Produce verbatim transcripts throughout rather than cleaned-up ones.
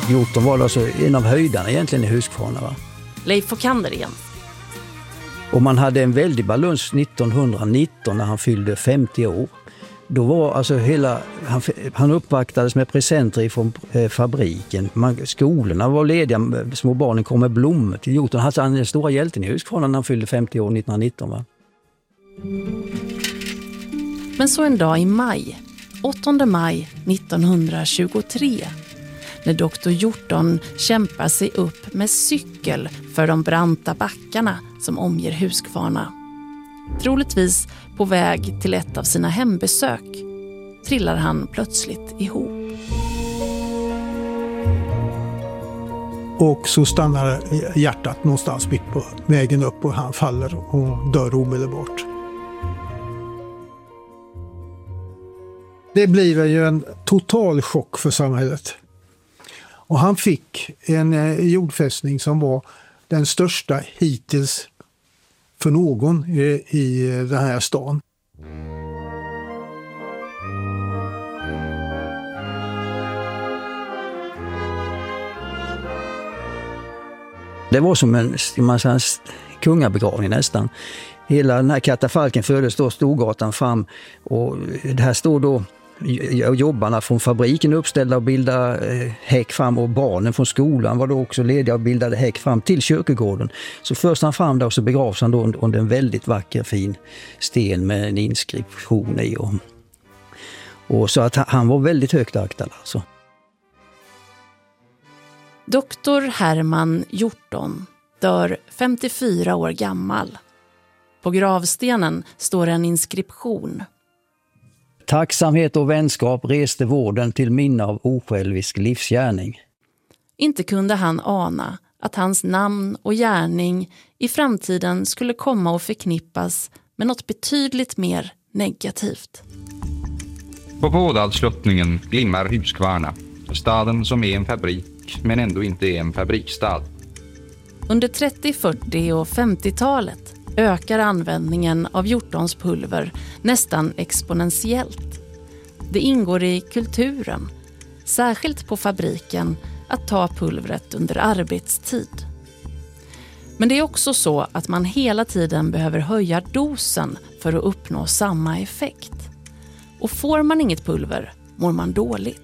Hjorton var alltså en av höjdarna egentligen i Huskvarna, va? Leif Fokander igen. Och man hade en väldig balans nittonhundranitton när han fyllde femtio år. Då var alltså hela, han, han uppvaktades med presenter från eh, fabriken. Man, skolorna var lediga, små barnen kom med blommor till Hjorton. Han var den stora hjälten i Huskvarna när han fyllde femtio år nittonhundranitton, va? Men så en dag i maj, åttonde maj nittonhundratjugotre, när doktor Hjorton kämpar sig upp med cykel för de branta backarna som omger Huskvarna. Troligtvis på väg till ett av sina hembesök trillar han plötsligt ihop. Och så stannar hjärtat någonstans mitt på vägen upp och han faller och dör omedelbart. Det blir ju en total chock för samhället. Och han fick en jordfästning som var den största hittills för någon i, i den här stan. Det var som en, man säger, kungabegravning nästan. Hela den här katafalken fördes då Storgatan fram och det här står då jobbarna från fabriken uppställda och bildade häck fram och barnen från skolan var då också lediga och bildade häck fram till kyrkogården. Så först han fram där och så begravs han då under en väldigt vacker fin sten med en inskription i. Och, och så att han var väldigt högt aktad alltså. Doktor Herman Hjorton dör femtiofyra år gammal. På gravstenen står en inskription. Tacksamhet och vänskap reste vården till minne av osjälvisk livsgärning. Inte kunde han ana att hans namn och gärning i framtiden skulle komma att förknippas med något betydligt mer negativt. På Bådadsluttningen glimmar Huskvarna, staden som är en fabrik men ändå inte är en fabrikstad. Under trettio-, fyrtio- och femtiotalet ökar användningen av Hjortons pulver nästan exponentiellt. Det ingår i kulturen, särskilt på fabriken, att ta pulvret under arbetstid. Men det är också så att man hela tiden behöver höja dosen för att uppnå samma effekt. Och får man inget pulver mår man dåligt.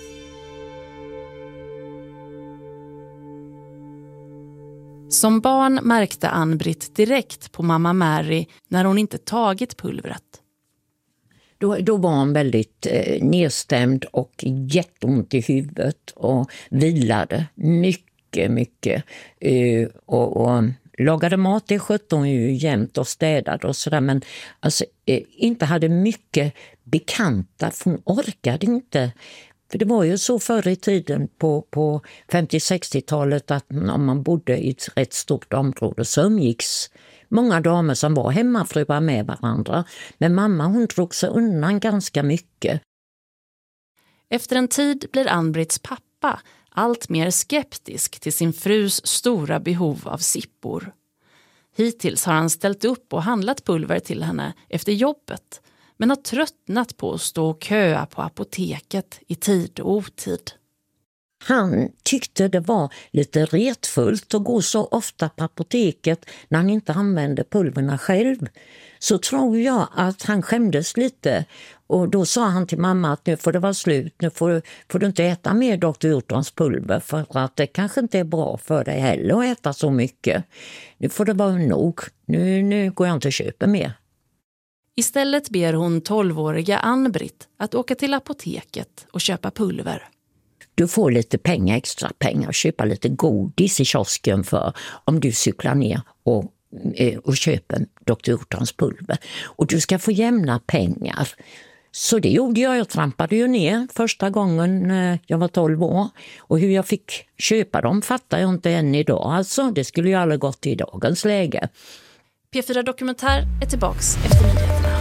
Som barn märkte Ann-Britt direkt på mamma Mary när hon inte tagit pulvret. Då, då var hon väldigt eh, nedstämd och jätteont i huvudet och vilade mycket, mycket. Eh, och, och lagade mat, det skötte hon ju jämt och städade och sådär. Men alltså, eh, inte hade mycket bekanta, för hon orkade inte. För det var ju så förr i tiden på, på femtio-sextiotalet att om man bodde i ett rätt stort område så umgicks många damer som var hemmafruar med varandra. Men mamma hon drog sig undan ganska mycket. Efter en tid blir Ann-Britts pappa allt mer skeptisk till sin frus stora behov av sippor. Hittills har han ställt upp och handlat pulver till henne efter jobbet, men har tröttnat på att stå och köa på apoteket i tid och otid. Han tyckte det var lite retfullt att gå så ofta på apoteket när han inte använde pulverna själv. Så tror jag att han skämdes lite. Och då sa han till mamma att nu får det vara slut. Nu får, får du inte äta mer doktor Hjortons pulver för att det kanske inte är bra för dig heller att äta så mycket. Nu får det vara nog. Nu, nu går jag inte och köper mer. Istället ber hon tolvåriga Ann-Britt att åka till apoteket och köpa pulver. Du får lite pengar, extra pengar och köpa lite godis i kiosken för om du cyklar ner och, och köper doktor Hjortons pulver. Och du ska få jämna pengar. Så det gjorde jag. Jag trampade ju ner första gången när jag var tolv år. Och hur jag fick köpa dem fattar jag inte än idag. Alltså, det skulle ju aldrig gått i dagens läge. P fyra Dokumentär är tillbaks efter nyheterna.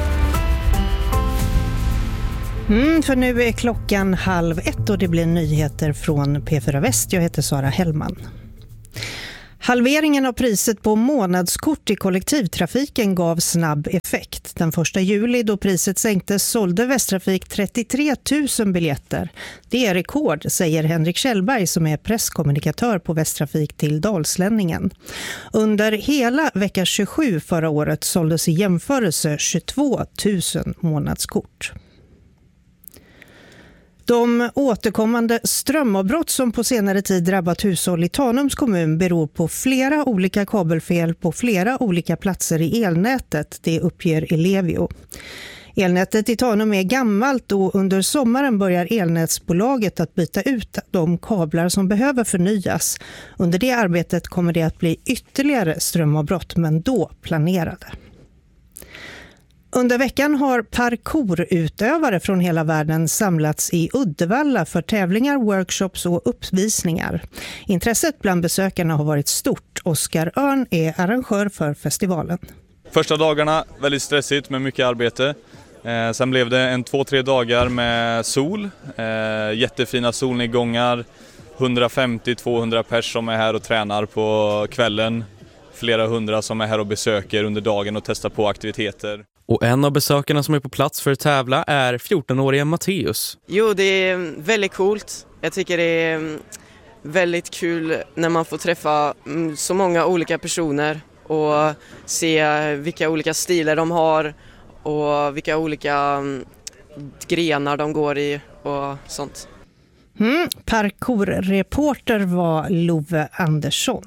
Mm, för nu är klockan halv ett och det blir nyheter från P fyra Väst. Jag heter Sara Hellman. Halveringen av priset på månadskort i kollektivtrafiken gav snabb effekt. Den första juli då priset sänktes sålde Västtrafik trettiotre tusen biljetter. Det är rekord, säger Henrik Kjellberg som är presskommunikatör på Västtrafik till Dalslänningen. Under hela vecka tjugosju förra året såldes i jämförelse tjugotvå tusen månadskort. De återkommande strömavbrott som på senare tid drabbat hushåll i Tanums kommun beror på flera olika kabelfel på flera olika platser i elnätet, det uppger Ellevio. Elnätet i Tanum är gammalt och under sommaren börjar elnätsbolaget att byta ut de kablar som behöver förnyas. Under det arbetet kommer det att bli ytterligare strömavbrott, men då planerade. Under veckan har parkourutövare från hela världen samlats i Uddevalla för tävlingar, workshops och uppvisningar. Intresset bland besökarna har varit stort. Oskar Örn är arrangör för festivalen. Första dagarna väldigt stressigt med mycket arbete. Eh, sen blev det en två, tre dagar med sol. Eh, jättefina solnedgångar. hundrafemtio till tvåhundra pers som är här och tränar på kvällen. Flera hundra som är här och besöker under dagen och testar på aktiviteter. Och en av besökarna som är på plats för att tävla är fjorton-åriga Matteus. Jo, det är väldigt coolt. Jag tycker det är väldigt kul när man får träffa så många olika personer och se vilka olika stilar de har och vilka olika grenar de går i och sånt. Mm, parkourreporter var Love Andersson.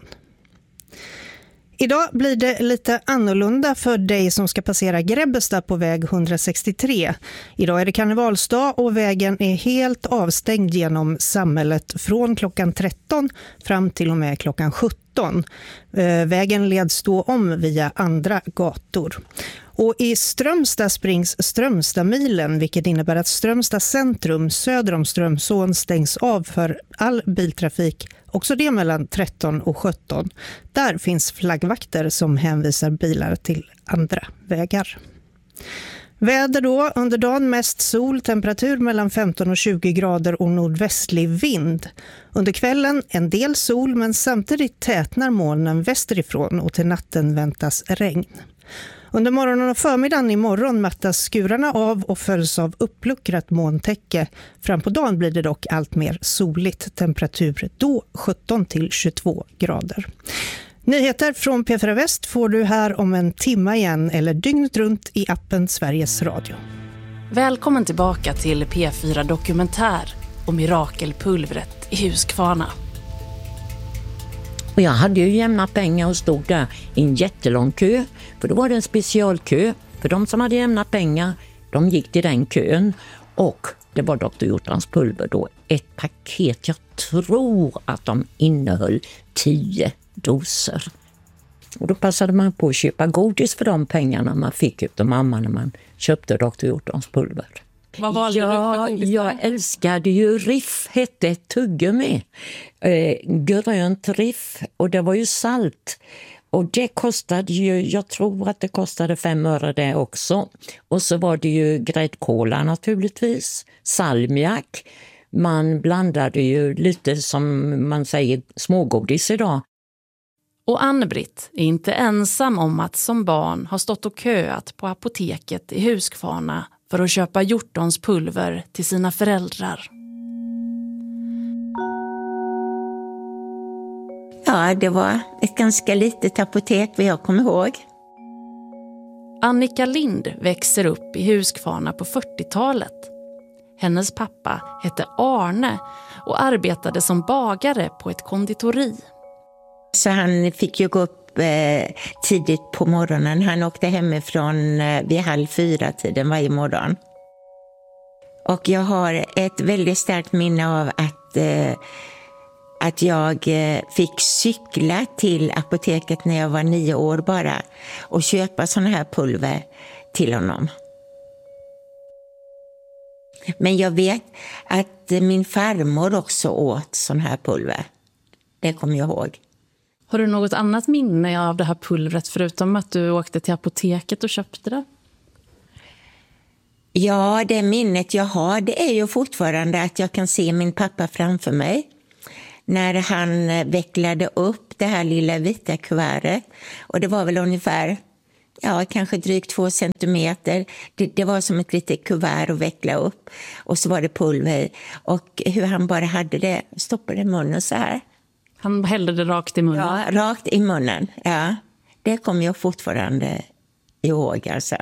Idag blir det lite annorlunda för dig som ska passera Grebbestad på väg etthundrasextiotre. Idag är det karnevalsdag och vägen är helt avstängd genom samhället från klockan tretton fram till och med klockan sjutton. Vägen leds då om via andra gator. Och i Strömstad springs Strömstadmilen, vilket innebär att Strömstad centrum söder om Strömsån stängs av för all biltrafik, också det mellan tretton och sjutton. Där finns flaggvakter som hänvisar bilar till andra vägar. Väder då, under dagen mest sol, temperatur mellan femton och tjugo grader och nordvästlig vind. Under kvällen en del sol men samtidigt tätnar molnen västerifrån och till natten väntas regn. Under morgonen och förmiddagen imorgon mattas skurarna av och följs av uppluckrat molntäcke. Fram på dagen blir det dock allt mer soligt, temperatur då sjutton till tjugotvå grader. Nyheter från P fyra Väst får du här om en timme igen eller dygnet runt i appen Sveriges Radio. Välkommen tillbaka till P fyra Dokumentär och mirakelpulvret i Huskvarna. Och jag hade ju jämna pengar och stod där i en jättelång kö. För då var det en specialkö. För de som hade jämna pengar, de gick till den kön. Och det var doktor Hjortans pulver då. Ett paket, jag tror att de innehöll tio doser. Och då passade man på att köpa godis för de pengarna man fick ut av mamma när man köpte doktor Hjortans pulver. Vad valde ja, du för godis? Jag älskade ju Riff, hette ett tuggummi. Eh, grönt Riff och det var ju salt. Och det kostade ju, jag tror att det kostade fem öre det också. Och så var det ju gräddkola naturligtvis, salmiak. Man blandade ju lite som man säger smågodis idag. Och Ann-Britt är inte ensam om att som barn ha stått och köat på apoteket i Huskvarna för att köpa Hjortons pulver till sina föräldrar. Ja, det var ett ganska litet apotek vad jag kommer ihåg. Annika Lind växer upp i Huskvarna på fyrtiotalet. Hennes pappa hette Arne och arbetade som bagare på ett konditori. Så han fick ju gå upp eh, tidigt på morgonen. Han åkte hemifrån eh, vid halv fyra tiden varje morgon. Och jag har ett väldigt starkt minne av att, eh, att jag eh, fick cykla till apoteket när jag var nio år bara. Och köpa såna här pulver till honom. Men jag vet att eh, min farmor också åt sån här pulver. Det kommer jag ihåg. Har du något annat minne av det här pulvret förutom att du åkte till apoteket och köpte det? Ja, det minnet jag har det är ju fortfarande att jag kan se min pappa framför mig. när han vecklade upp det här lilla vita kuvertet. Och det var väl ungefär, ja, kanske drygt två centimeter. Det, det var som ett litet kuvert att veckla upp. Och så var det pulver i. Och hur han bara hade det, stoppade i munnen så här. Han hällde det rakt i munnen? Ja, rakt i munnen. Ja, det kommer jag fortfarande ihåg alltså.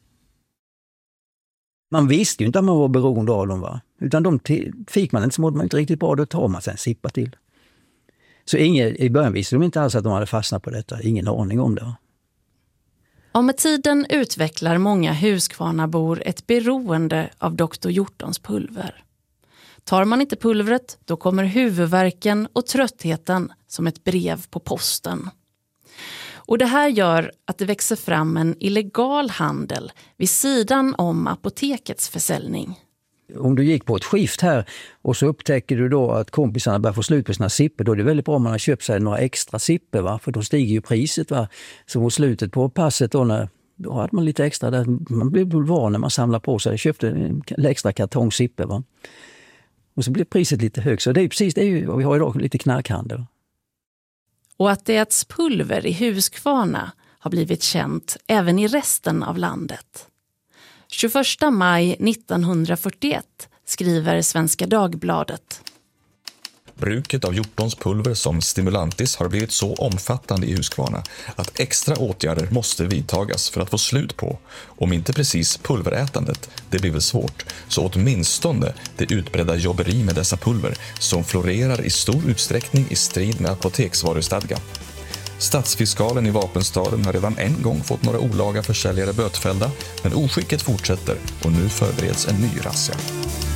Man visste ju inte att man var beroende av dem, va? Utan de t- fick man inte, så mådde man inte riktigt bra, då tar man sen sippa till. Så ingen, i början visste de inte alls att de hade fastnat på detta, ingen aning om det. Och med tiden utvecklar många Huskvarnabor ett beroende av doktor Hjortons pulver. Tar man inte pulvret, då kommer huvudvärken och tröttheten som ett brev på posten. Och det här gör att det växer fram en illegal handel vid sidan om apotekets försäljning. Om du gick på ett skift här och så upptäcker du då att kompisarna börjar få slut på sina sipper, då är det väldigt bra om man har köpt sig några extra sipper, va? För då stiger ju priset, va? Så mot slutet på passet då, när, då hade man lite extra där. Man blev van när man samlar på sig. Jag köpte en extra kartong sipper, va? Och så blir priset lite högt. Så det är precis det är ju vad vi har idag, lite knarkhandel. Och att det äts pulver i Huskvarna har blivit känt även i resten av landet. tjugoförsta maj nittonhundrafyrtioett skriver Svenska Dagbladet. Bruket av hjortons pulver som stimulantis har blivit så omfattande i Huskvarna att extra åtgärder måste vidtagas för att få slut på, om inte precis pulverätandet, det blir väl svårt, så åtminstone det utbredda jobberi med dessa pulver som florerar i stor utsträckning i strid med apoteksvarustadgan. Stadsfiskalen i Vapenstaden har redan en gång fått några olaga försäljare bötfällda, men oskicket fortsätter och nu förbereds en ny razzia.